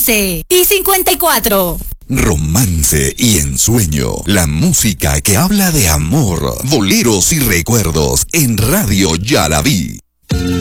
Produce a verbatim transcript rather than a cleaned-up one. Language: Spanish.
quince y cincuenta y cuatro. Romance y ensueño, la música que habla de amor, boleros y recuerdos en Radio Yalaví.